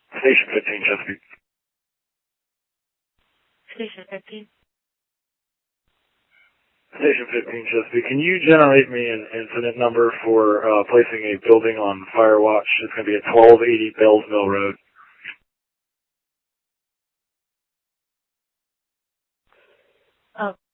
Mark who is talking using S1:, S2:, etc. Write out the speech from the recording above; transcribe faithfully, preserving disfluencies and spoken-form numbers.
S1: Station fifteen, Chesapeake.
S2: Station fifteen.
S1: Station fifteen, Chesapeake. Can you generate me an incident number for uh, placing a building on fire watch? It's going to be at twelve eighty Bells Mill Road.
S2: Oh,